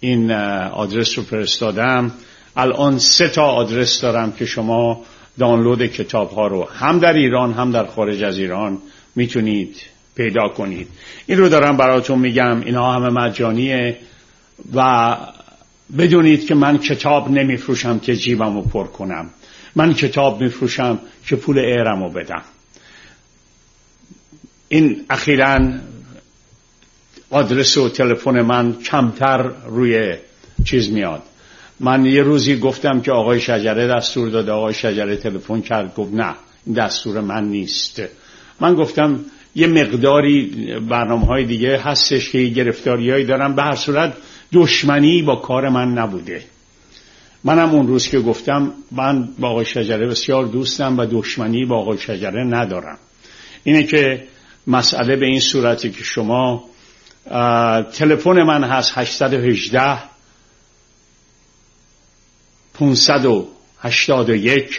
این آدرس رو فرستادم. الان 3 آدرس دارم که شما دانلود کتاب ها رو هم در ایران هم در خارج از ایران میتونید پیدا کنید. این رو دارم براتون میگم، اینا همه مجانیه و بدونید که من کتاب نمیفروشم که جیبم رو پر کنم. من کتاب میفروشم که پول ایرم رو بدم. این اخیراً آدرس و تلفن من کمتر روی چیز میاد. من یه روزی گفتم که آقای شجره دستور داده، آقای شجره تلفن کرد گفت نه این دستور من نیست. من گفتم یه مقداری برنامه‌های دیگه هستش که گرفتاریایی دارم، به هر صورت دشمنی با کار من نبوده. منم اون روز که گفتم من با آقای شجره بسیار دوستم و دشمنی با آقای شجره ندارم. اینه که مسئله به این صورتی که شما تلفن من هست 818 581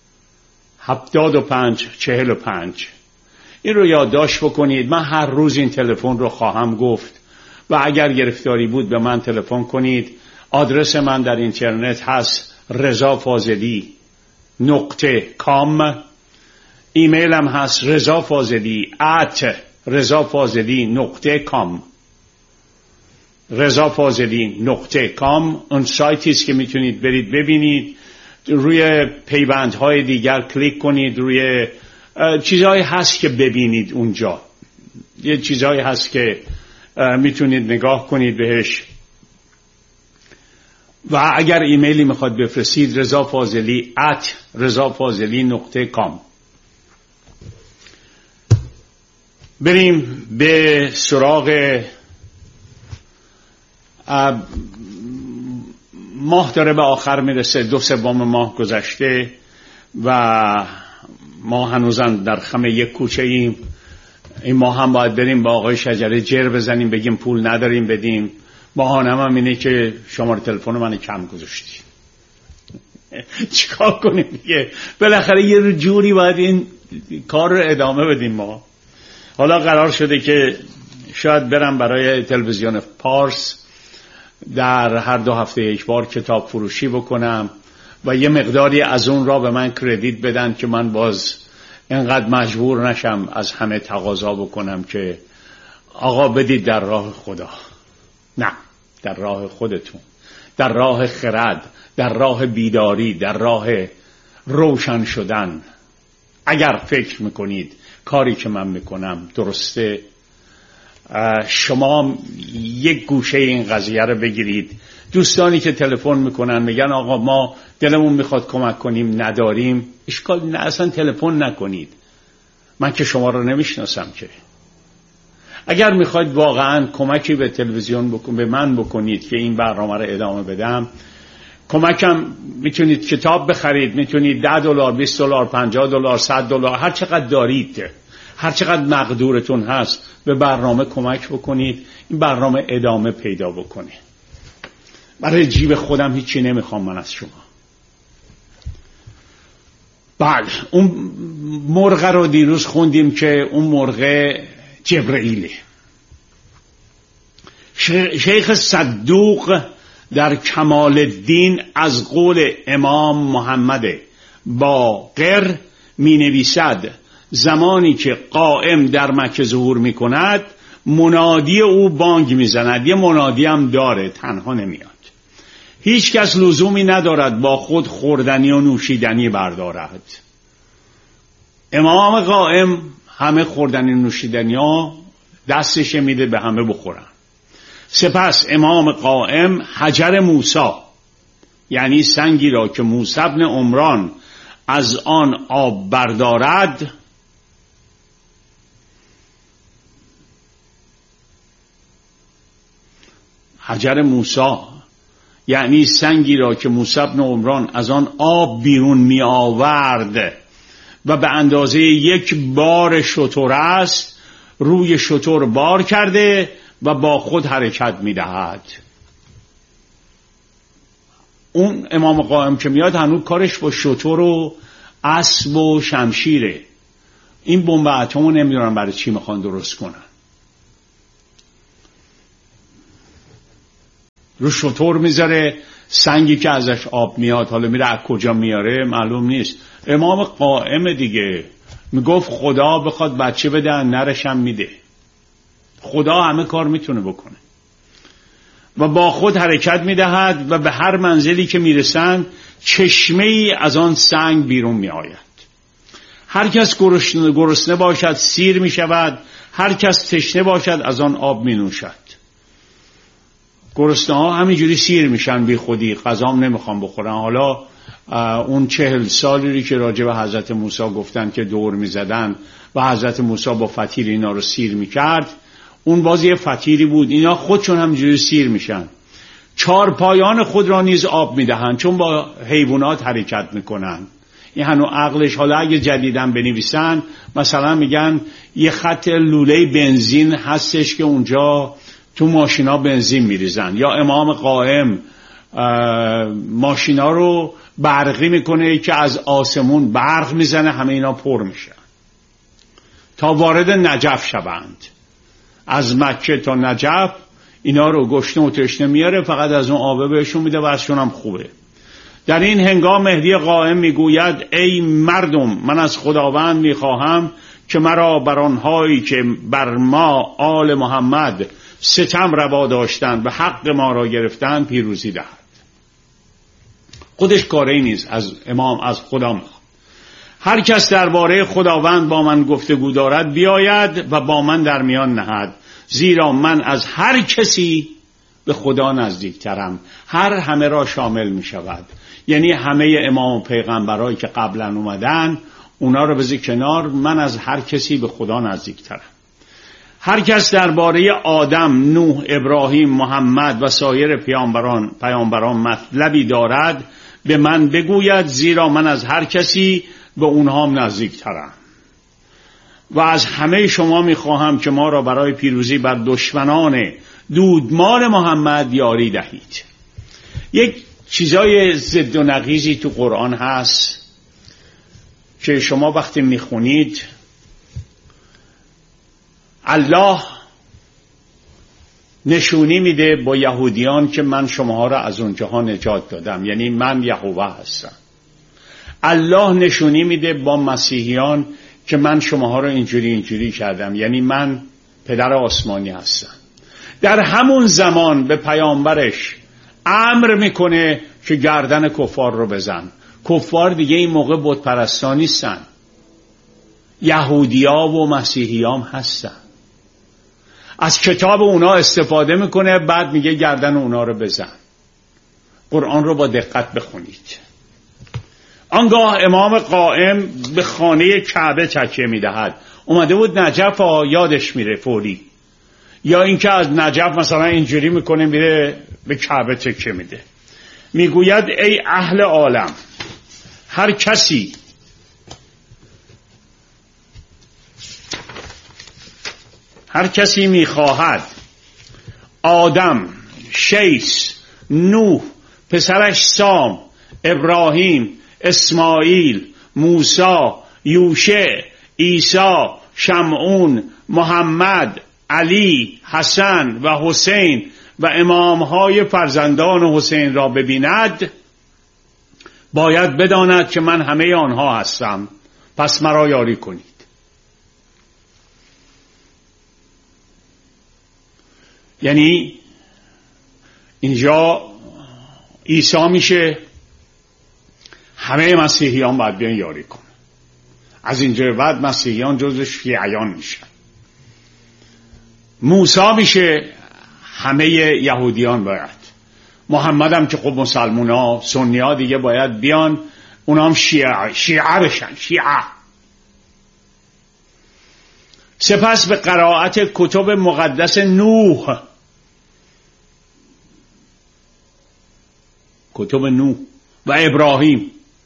75 45. این رو یادداشت بکنید. من هر روز این تلفن رو خواهم گفت و اگر گرفتاری بود به من تلفن کنید. آدرس من در اینترنت هست rezafazeli.com. ایمیلم هست rezafazeli@rezafazeli.com. rezafazeli.com اون سایتی است که میتونید برید ببینید. روی پیوندهای دیگر کلیک کنید. روی چیزهایی هست که ببینید اونجا. یه چیزهایی هست که میتونید نگاه کنید بهش. و اگر ایمیلی میخواد بفرستید rezafazeli@rezafazeli.com. بریم به سراغ ماه. داره به آخر میرسه. 2/3 ماه گذشته و ما هنوزم در خم یک کوچه ایم. این ماه هم باید بریم با آقای شجره جر بزنیم بگیم پول نداریم بدیم. بهانه‌ام هم اینه که شماره تلفن من کم گذاشتی. چیکار کنیم دیگه؟ بالاخره یه جوری باید این کار رو ادامه بدیم. ما حالا قرار شده که شاید برم برای تلویزیون پارس در هر 2 هفته یک بار کتاب فروشی بکنم و یه مقداری از اون را به من کردیت بدن که من باز اینقدر مجبور نشم از همه تقاضا بکنم که آقا بدید در راه خدا. نه، در راه خودتون، در راه خرد، در راه بیداری، در راه روشن شدن. اگر فکر میکنید کاری که من میکنم درسته، شما یک گوشه این قضیه رو بگیرید. دوستانی که تلفن میکنن میگن آقا ما دلمون میخواد کمک کنیم نداریم، اشکال نه، اصلا تلفن نکنید. من که شما رو نمیشناسم که. اگر میخواید واقعا کمکی به تلویزیون به من بکنید که این برنامه رو ادامه بدم، کمکم میتونید کتاب بخرید، میتونید $10 $20 $50 $100 هر چقدر دارید، هر چقدر مقدورتون هست به برنامه کمک بکنید این برنامه ادامه پیدا بکنه. برای جیب خودم هیچی نمیخوام من از شما. بله، اون مرغ رو دیروز خوندیم که اون مرغ جبرئیله. شیخ صدوق در کمال الدین از قول امام محمد باقر می نویسد زمانی که قائم در مکه ظهور می کند منادی او بانگ می زند. یه منادی هم داره، تنها نمیاد. هیچ کس لزومی ندارد با خود خوردنی و نوشیدنی بردارد. امام قائم همه خوردنی و نوشیدنی ها دستش میده به همه بخورن. سپس امام قائم حجر موسی، یعنی سنگی را که موسی بن عمران از آن آب بردارد، حجر موسی یعنی سنگی را که موسی بن عمران از آن آب بیرون می آورد و به اندازه 1 بار شتر است، روی شتر بار کرده و با خود حرکت می دهد. اون امام قائم که میاد هنوز کارش با شتر و اسب و شمشیره. این بمب اتمو نمیدونم برای چی میخوان درست کنن. رو شتر میذاره، سنگی که ازش آب میاد حالا میره از کجا میاره معلوم نیست. امام قائم دیگه میگفت خدا بخواد بچه بده نرشم میده. خدا همه کار میتونه بکنه و با خود حرکت میدهد و به هر منزلی که میرسند چشمه ای از آن سنگ بیرون میآید. هر کس گرسنه باشد سیر میشود، هر کس تشنه باشد از آن آب مینوشد. گرسنه ها همینجوری سیر میشن بی خودی، غذام نمیخوام بخورن. حالا اون 40 سالی که راجع به حضرت موسی گفتن که دور میزدن و حضرت موسی با فتیل اینا رو سیر میکرد، اون باز یه فتیلی بود. اینا خودشون همینجوری سیر میشن. 4 پایان خود را نیز آب میدهن چون با حیوانات حرکت میکنن. این هنو عقلش. حالا اگه جدیدن بنویسن مثلا میگن یه خط لوله بنزین هستش که اونجا تو ماشینا بنزین میریزن، یا امام قائم ماشینا رو برقی میکنه که از آسمون برق میزنه همه اینا پر میشن تا وارد نجف شوند. از مکه تا نجف اینا رو گشنه و تشنه میاره، فقط از اون آبه بهشون میده و ازشون هم خوبه. در این هنگام مهدی قائم میگوید ای مردم، من از خداوند میخواهم که مرا بر آنهایی که بر ما آل محمد ستم روا داشتند و حق ما را گرفتند پیروزی دهد. خودش کاری نیست، از امام از خدا میخواد. هر کس درباره خداوند با من گفتگو دارد بیاید و با من در میان نهد، زیرا من از هر کسی به خدا نزدیکترم. هر همه را شامل می شود، یعنی همه امام و پیغمبرایی که قبلا اومدن اونا رو بذار کنار، من از هر کسی به خدا نزدیکترم. هر کس درباره آدم، نوح، ابراهیم، محمد و سایر پیامبران مطلبی دارد به من بگوید، زیرا من از هر کسی به اونها نزدیکترم. و از همه شما میخواهم که ما را برای پیروزی بر دشمنان دودمان محمد یاری دهید. یک چیزای ضد و نقیضی تو قرآن هست که شما وقتی میخونید، الله نشونی میده با یهودیان که من شماها را از اونجاها نجات دادم، یعنی من یهوه هستم. الله نشونی میده با مسیحیان که من شماها را اینجوری کردم، یعنی من پدر آسمانی هستم. در همون زمان به پیامبرش امر میکنه که گردن کفار رو بزن. کفار دیگه این موقع بت پرستان نیستن، یهودیا و مسیحیام هستن. از کتاب اونا استفاده میکنه، بعد میگه گردن اونا رو بزن. قرآن رو با دقت بخونید. آنگاه امام قائم به خانه کعبه تکیه میدهد. اومده بود نجف، یادش میره فوری، یا اینکه از نجف مثلا اینجوری میکنه میره به کعبه تکیه میده. میگوید ای اهل عالم، هر کسی میخواهد آدم، شیث، نوح، پسرش سام، ابراهیم، اسماعیل، موسی، یوشع، عیسی، شمعون، محمد، علی، حسن و حسین و امامهای فرزندان حسین را ببیند، باید بداند که من همه آنها هستم، پس مرا یاری کنید. یعنی اینجا عیسی میشه همه مسیحیان باید بیان یاری کنن. از اینجا بعد مسیحیان جزو شیعیان میشن. موسی میشه همه یهودیان باید. محمد هم که خب مسلمان ها سنی ها دیگه باید بیان، اونا هم شیعه بشن. سپس به قرائت کتب مقدس نوح، کتب نوح و ابراهیم،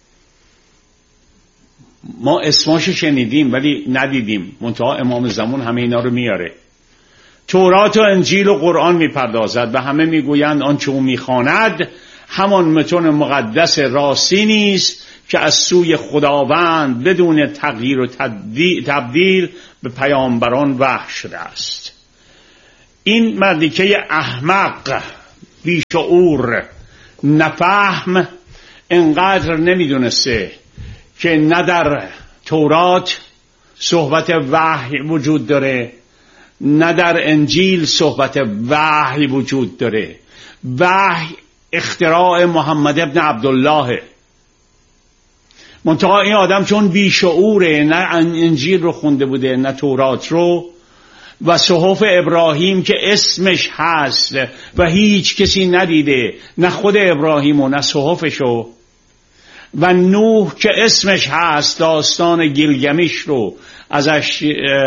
ما اسماشو شنیدیم ولی ندیدیم، منتها امام زمان همه اینا رو میاره. تورات و انجیل و قرآن میپردازد و همه میگویند آنچه او میخواند همان متن مقدس راستی نیست که از سوی خداوند بدون تغییر و تبدیل به پیامبران وحی شده است. این مردیکه احمق بیشعور نفهم انقدر نمیدونسته که نه در تورات صحبت وحی وجود داره، نه در انجیل صحبت وحی وجود داره. وحی اختراع محمد ابن عبدالله. منتها این آدم چون بیشعوره، نه انجیل رو خونده بوده نه تورات رو، و صحف ابراهیم که اسمش هست و هیچ کسی ندیده، نه خود ابراهیم و نه صحفشو، و نوح که اسمش هست داستان گیلگمش رو ازش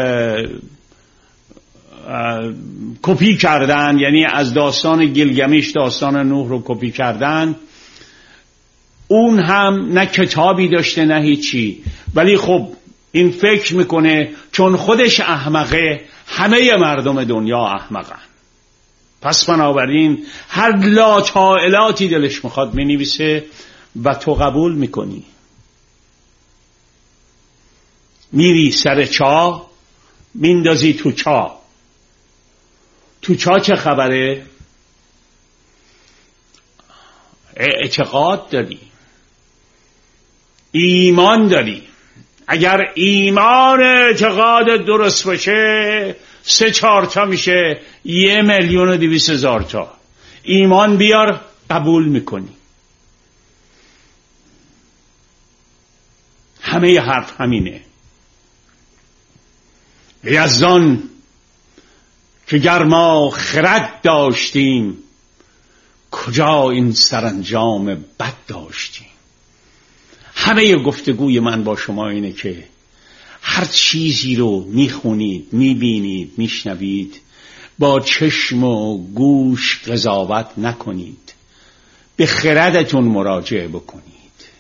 کپی کردن، یعنی از داستان گیلگمش داستان نوح رو کپی کردن. اون هم نه کتابی داشته نه هیچی، ولی خب این فکر میکنه چون خودش احمقه همه مردم دنیا احمقن، پس بنابراین هر لاطائلاتی دلش میخواد مینویسه و تو قبول میکنی. میری سر چاه میندازی تو چاه. تو چاه چه خبره؟ اعتقاد داری، ایمان داری. اگر ایمان اعتقاد درست باشه 3-4 تا میشه 1,200,000 تا. ایمان بیار قبول میکنی. همه حرف همینه. یزدان که گر ما خرد داشتیم کجا این سرانجام بد داشتیم. همه گفتگوی من با شما اینه که هر چیزی رو میخونید، میبینید، میشنوید، با چشم و گوش قضاوت نکنید، به خردتون مراجعه بکنید.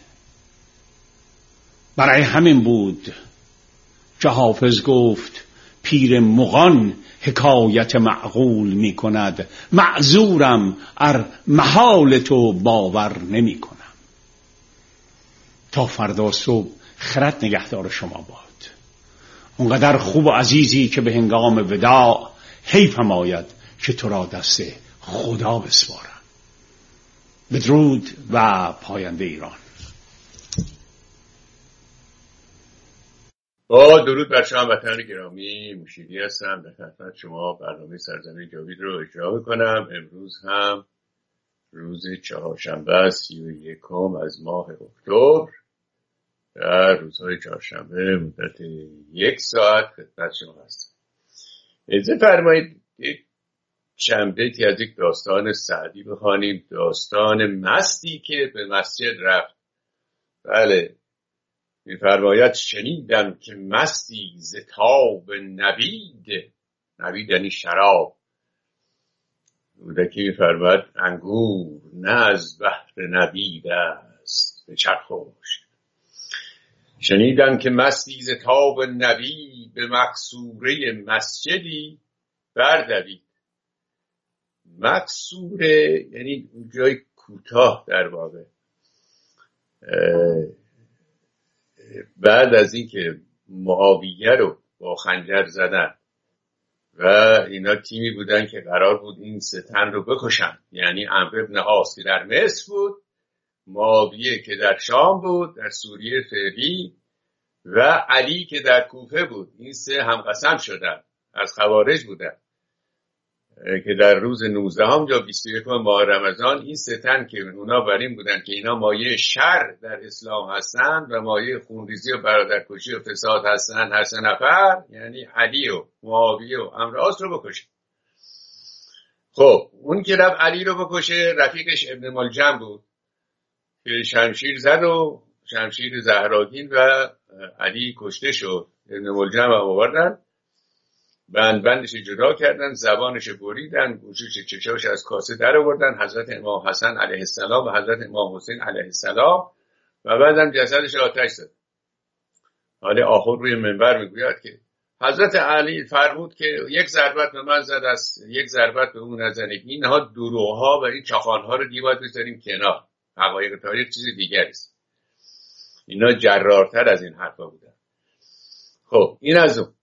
برای همین بود که حافظ گفت پیر مغان حکایت معقول می کند، معذورم ار محال تو باور نمی کنم. تا فردا صبح خرد نگهدار شما باد. اونقدر خوب و عزیزی که به هنگام وداع حیفم آید که تو را دست خدا بسپارم. بدرود و پاینده ایران. با درود بر شما وطنان گرامی، موشیدی هستم. در خدمت شما برنامه سرزمین جاوید رو اجرا میکنم. امروز هم روز چهارشنبه 31 از ماه اکتبر. در روزهای چهارشنبه مدت 1 ساعت خدمت شما هستم. اجازه فرمایید چند بیتی از یک داستان سعدی بخوانیم. داستان مستی که به مسجد رفت. بله، می‌فرماید شنیدم که مستی ز تاب نبید. نبید یعنی شراب. اودکی می‌فرماید انگور نه از بحر نبید است به چرخوش. شنیدم که مستی ز تاب نبید به مقصوره مسجدی بردوید. مقصوره یعنی جای کوتاه در واقع. بعد از اینکه معاویه رو با خنجر زدن و اینا تیمی بودن که قرار بود این 3 تن رو بکشن، یعنی عمرو بن عاص که در مصر بود، معاویه که در شام بود در سوریه فعلی و علی که در کوفه بود. این 3 هم قسم شدن، از خوارج بودن که در روز 19 یا 21 ماه رمضان این 3 تن که اونا بر این بودن که اینا مایه شر در اسلام هستن و مایه خونریزی و برادرکشی و فساد هستن، هر 3 نفر یعنی علی و معاویه و عمرو بن عاص رو بکشه. خب اون که رفت علی رو بکشه رفیقش ابن ملجم بود که شمشیر زد و شمشیر زهراگین و علی کشته شد. ابن ملجم هم آوردن، بندش جدا کردن، زبانش بریدن، گوشش چشاش از کاسه در آوردن، حضرت امام حسن علیه السلام و حضرت امام حسین علیه السلام، و بعدم جسدش آتش زد. حالا آخر روی منبر میگوید که حضرت علی فرمود که 1 ضربت به من زد، از 1 ضربت به اون نزنید. اینها دروغ‌ها و این چاخان‌ها رو دیوار بذاریم کنار. حقایق تاریخ چیز دیگری است. اینا جرارتر از این حرفا بودن. خب این از اون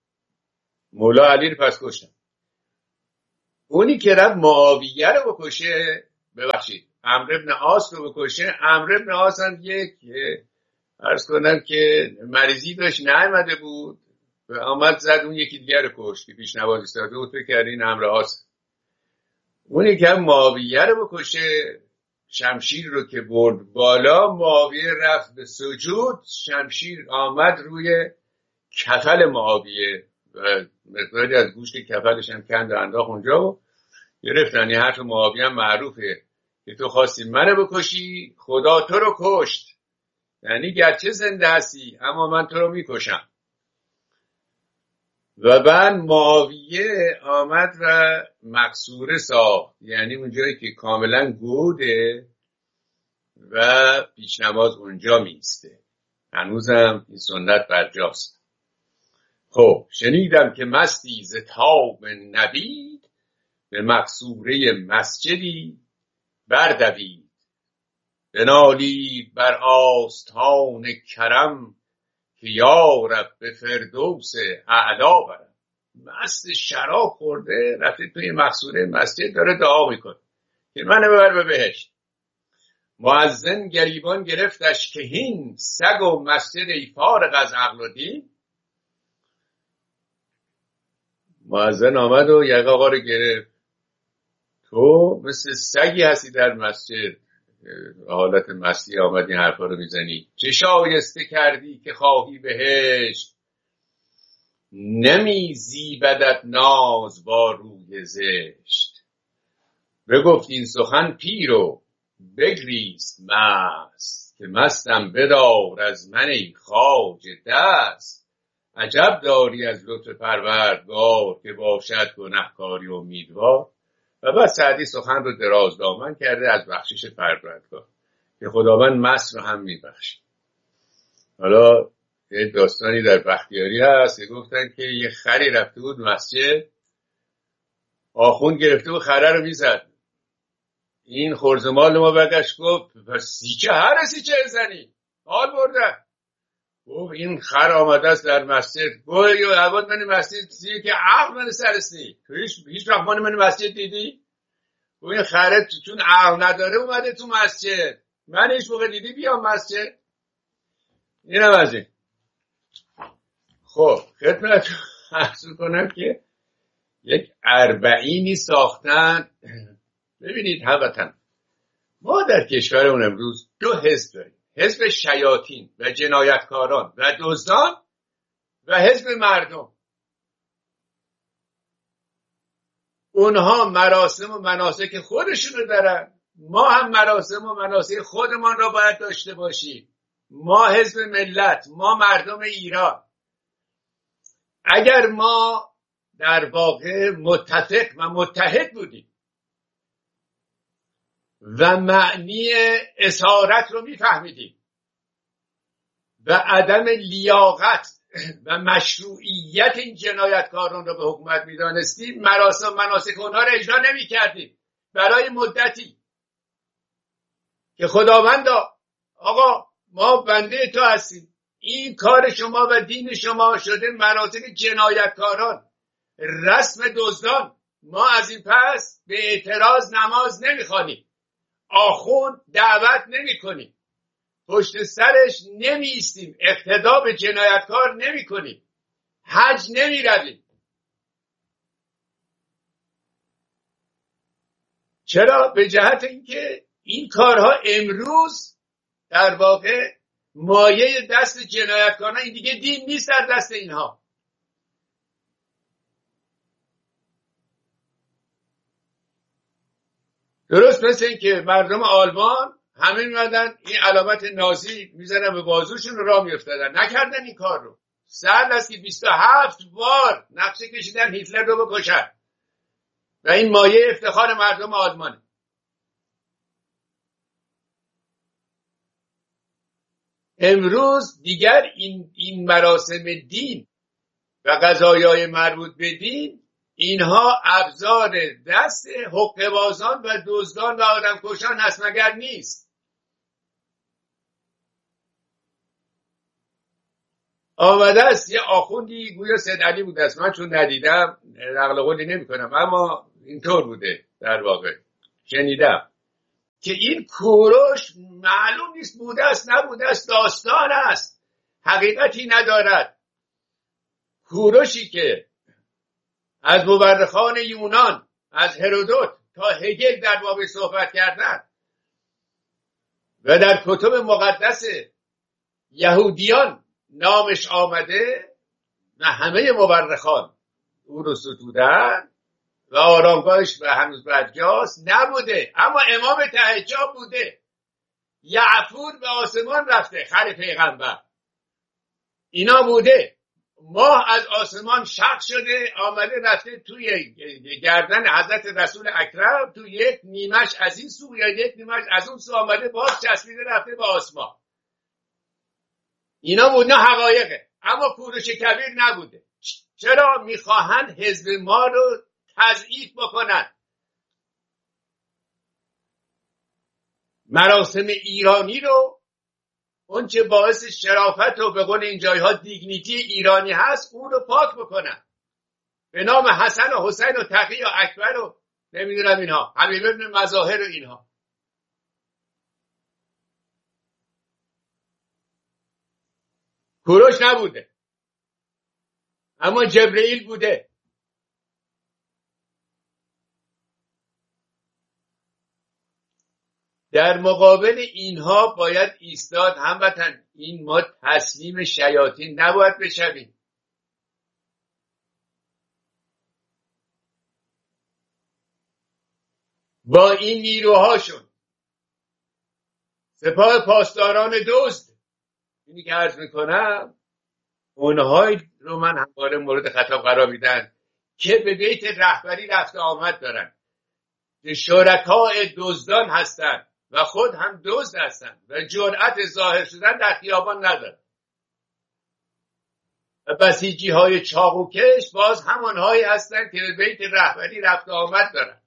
مولا علی رو پس کشتن. اونی که رفت معاویه رو بکشه عمرو بن عاص رو بکشه. عمرو بن عاص هم یک عرض کنم که مریضی داشت نیامده بود و آمد زد اون یکی دیگر رو کشت که پیشنوازی ایستاده بود. فکر کردین عمرو عاص. اون یکی هم معاویه رو بکشه. شمشیر رو که برد بالا، معاویه رفت به سجود، شمشیر آمد روی کفل معاویه و مقداری از گوشت کفلش هم کند و انداخت اونجا و گرفتن. این حرف معاویه هم معروفه که تو خواستی منو بکشی، خدا تو رو کشت. یعنی گرچه زنده هستی اما من تو رو میکشم. و بعد معاویه آمد و مقصوره ساخت، یعنی اونجایی که کاملا گوده و پیشنماز اونجا میسته. هنوزم این سنت برجاست. خب شنیدم که مستی ز تاب نبید، به مقصوره مسجدی بردوید. بنالید بر آستان کرم، که یا رب به فردوس اعلا برم. مست شراب خورده رفته توی مقصوره مسجد داره دعا میکنه که منو ببر به بهشت. مؤذن گریبان گرفتش که هین، سگ و مسجد ای فارغ از عقل و دین. مؤذن آمد و یقه آقا رو گرفت. تو مثل سگی هستی در مسجد، حالت مستی آمد این حرفا رو میزنی. چه شایسته کردی که خواهی بهشت، نمی زیبدت ناز با روی زشت. بگفت این سخن پیر و بگریست مست، که مستم بدار از من ای خواجه دست. عجب داری از لطف پروردگار، که باشد گنهکاری امیدوار. و بعد سعدی سخن رو دراز دامن کرده از بخشش پروردگار که خداوند مست رو هم میبخشه. حالا یه داستانی در بختیاری هست که گفتن که یه خری رفته بود مسجد، آخوند گرفته بود خره رو میزد. این خرزمال ما بگشت گفت پس سیچه هر سیچه زنی حال بردن. گفت این خر آمده است در مسجد. گوه یا عباد من مسجد سیه که عقل من سرستی. تو هیچ رحمان من مسجد دیدی؟ گفت این خره چون عقل نداره اومده تو مسجد، من هیچ موقع دیدی بیام مسجد؟ اینم از این. خب خدمت عرض کنم که یک اربعینی ساختن. ببینید هموطن، ما در کشورمون امروز دو حزب داریم، حزب شیاطین و جنایتکاران و دزدان و حزب مردم. اونها مراسم و مناسک خودشونو دارن، ما هم مراسم و مناسک خودمان را باید داشته باشیم. ما حزب ملت، ما مردم ایران. اگر ما در واقع متفق و متحد بودیم و معنی اسارت رو میفهمیدیم و عدم لیاقت و مشروعیت این جنایتکاران رو به حکومت میدانستیم، مراسم مناسک اونها رو اجرا نمی کردیم برای مدتی که خداوند آقا ما بنده تو هستیم، این کار شما و دین شما شده مراسم جنایتکاران، رسم دزدان. ما از این پس به اعتراض نماز نمیخوانیم، آخوند دعوت نمی کنیم، پشت سرش نمی ایستیم، اقتدا به جنایتکار نمی کنیم، حج نمی رویم. چرا؟ به جهت اینکه این کارها امروز در واقع مایه دست جنایتکاران، این دیگه دین نیست در دست اینها. درست مثل این که مردم آلمان همه میمدن این علامت نازی میزنن به بازوشون راه میافتادن، نکردن این کار رو. سال است که 27 بار نقشه کشیدن هیتلر رو بکشن و این مایه افتخار مردم آلمانه. امروز دیگر این مراسم دین و قضایای مربوط به دین، اینها ابزار دست حقه‌بازان و دزدان و آدمکشان هست، مگر نیست؟ آمده است یه آخوندی، گویا سید علی بود است، من چون ندیدم نقل قولی نمی کنم، اما اینطور بوده در واقع شنیدم که این کوروش معلوم نیست بوده است نبوده است، داستان است، حقیقتی ندارد. کوروشی که از مورخان یونان، از هرودوت تا هگل در باب صحبت کردن و در کتب مقدس یهودیان نامش آمده و همه مورخان او رو ستودن و آرامگاهش و هنوز برجاست نبوده، اما امام تهجاب بوده. یعفور به آسمان رفته، خر پیغمبر، اینا بوده. ماه از آسمان شق شده آمده رفته توی گردن حضرت رسول اکرم، توی یک نیمش از این سو یا یک نیمش از اون سو آمده باز چسبیده رفته به آسمان. اینا بودن حقایقه، اما کوروش کبیر نبوده. چرا میخواهند حزب ما رو تضعیف بکنن؟ مراسم ایرانی رو، اون چه باعث شرافت و به قول این جایها دیگنیتی ایرانی هست، اون رو پاک بکنن به نام حسن و حسین و تقی و اکبر و نمیدونم اینها، حبیب ابن مظاهر و اینها. کوروش نبوده، اما جبرئیل بوده. در مقابل اینها باید ایستاد. هموطن، این ما تسلیم شیاطین نباید بشویم. با این نیروهاشون، سپاه پاسداران دزد، اینی که عرض میکنم، اونهایی رو من همواره مورد خطاب قرار میدن که به بیت رهبری رفت آمد دارن، که شرکای دزدان هستن و خود هم دزد هستن و جرأت ظاهر شدن در خیابان ندارن. و بسیجی های چاقوکش باز همانهایی هستن که به بیت رهبری رفت آمد دارن.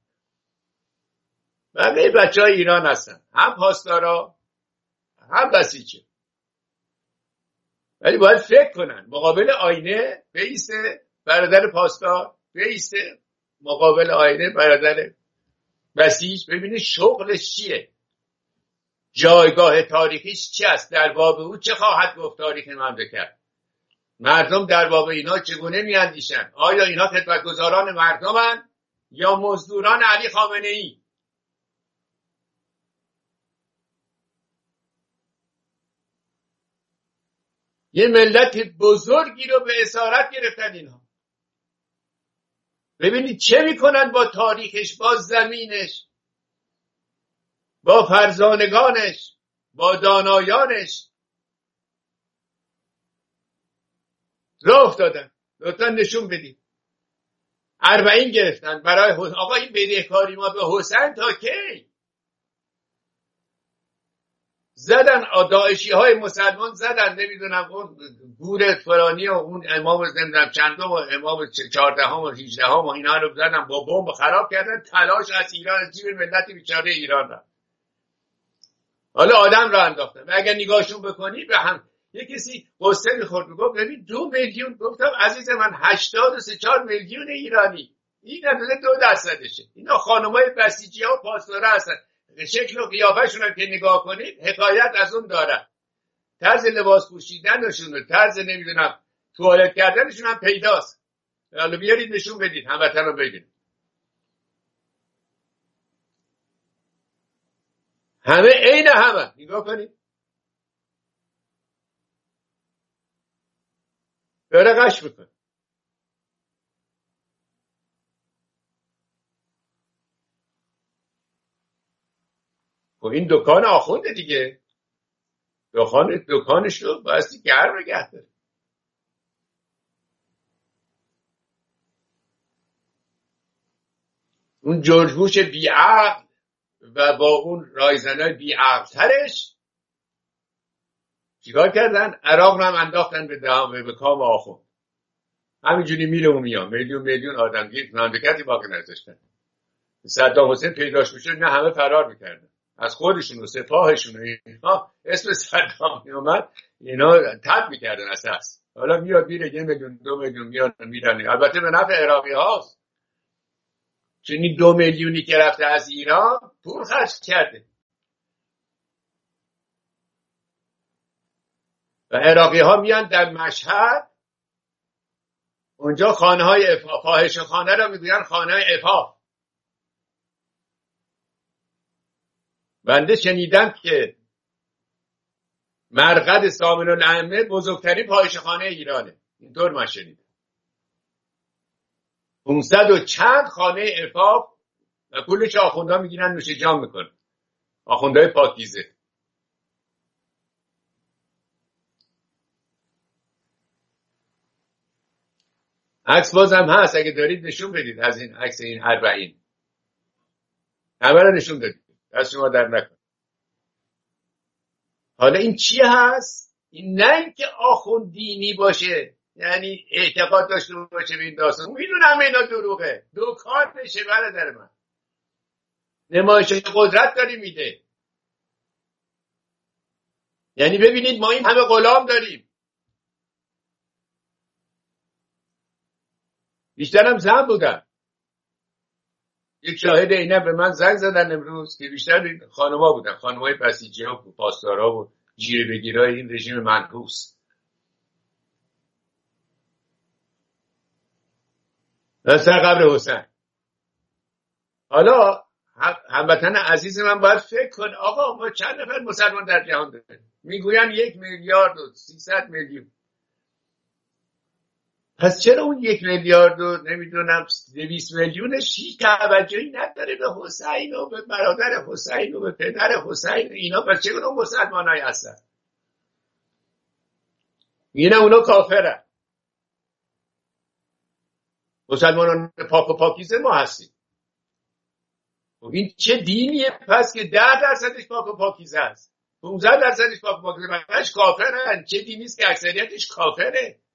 بقیه بچه های ایران هستن، هم پاسدارا هم بسیجی. ولی باید فکر کنن، مقابل آینه بیسته برادر پاسدار، بیسته مقابل آینه برادر بسیج، ببینه شغلش چیه، جایگاه تاریخیش چی است، در باب او چه خواهد گفت تاریخ مملکت. مردم در باب اینا چگونه میاندیشن؟ آیا اینا خدمتگزاران مردمن یا مزدوران علی خامنه ای؟ یه ملت بزرگی رو به اسارت گرفتن اینها. ببینید چه میکنن با تاریخش، با زمینش، با فرزانگانش، با دانایانش. راه افتادن. لطفا نشون بدید. 40 گرفتن برای آقا این بدهکاری ما به حسین تا کی؟ زدن داعشی های مسلمان، زدن نمیدونم اون گور فلانی و اون امام نمیدونم چندم و امام 14 و 18 و اینا رو زدن با بمب خراب کردن. تلاش از ایران، از جیب ملت بیچاره ایران را حالا آدم را انداختن. و اگر نگاهشون بکنی به هم، یه کسی قصه میخورد میگفت ببین 2 میلیون، گفتم عزیز من 83 میلیون ایرانی، این نداره 2%شه. اینا خانمای بسیجی ها و پاسدارا هستن. شکل و قیافه‌شون هم که نگاه کنید حکایت از اون داره. طرز لباس پوشیدنشون، طرز نمیدونم توالت کردنشون هم پیداست. حالا بیارید نشون بدید هموطن رو ببینید. همه عین همه. نگاه کنید. داره قش میکنه. خب این دکان آخونده دیگه. دکانش رو بایستی گرم نگه داره. اون جورج بوش بیعقل و با اون رایزنای بیعقل‌ترش چیکار کردن؟ عراق رو هم انداختن به کام آخوند. همینجوری میره و میان، میلیون آدم گیر مملکتی باقی نذاشتن. صدام حسین پیداش میشد نه همه فرار میکردن از خودشون و سپاهشون و اینا. اسم صدام میومد اینا تب میکردن اساس. حالا میاد میره 1 میلیون 2 میلیون میرن. البته به نفع عراقی هاست، چون این 2 میلیونی که رفته از ایران پول خرج کرده. و عراقی ها میان در مشهد، اونجا خانه های فاحش خانه را میگوین خانه عفاف. بنده شنیدم که مرقد سامن الائمه بزرگترین فاحشه‌خانه ایرانه. اینطور من شنیدم. 500 و چند خانه عفاف و پولش آخوندها میگیرن نوش جان میکنن، آخوندهای پاکیزه. عکس بازم هست، اگه دارید نشون بدید از این عکس این 40 همه رو نشون بدید، دست شما در نکن. حالا این چی هست؟ این نه اینکه آخوند دینی باشه، یعنی اعتقاد داشته باشه به این داستان. میدونم اینا دروغه، دو کار بشه برادر من، نمایش قدرت داری میده. یعنی ببینید ما این همه غلام داریم، بیشترم زن بودن. یک شاهد اینه به من زنگ زدن امروز که بیشتر خانوما بودن، خانومای بسیجی ها و پاسدارا و جیره بگیرای این رژیم منحوس. سر قبر حسین. حالا هموطن عزیز من باید فکر کن آقا ما چند نفر مسلمان در جهان داریم؟ میگوین 1,300,000,000. پس چرا اون 1,000,000,000 و نمیدونم 200,000,000 هیچ توجهی نداره به حسین و به برادر حسین و به پدر حسین؟ اینا پس چه اون مسلمانای هستن؟ میگن اونا کافرن. مسلمانان پاک و پاکیزه ما هستیم. این چه دینیه پس که 10% پاک و پاکیزه است، 15% پاک و پاکیزه، بقیه‌اش کافرن؟ چه دینیست که اکثریتش کافره؟